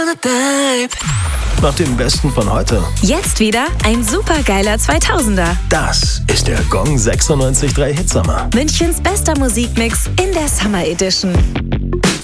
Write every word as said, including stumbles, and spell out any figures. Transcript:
Nach dem Besten von heute. Jetzt wieder ein supergeiler zweitausender. Das ist der Gong sechsundneunzig Komma drei Hitsommer. Münchens bester Musikmix in der Summer Edition.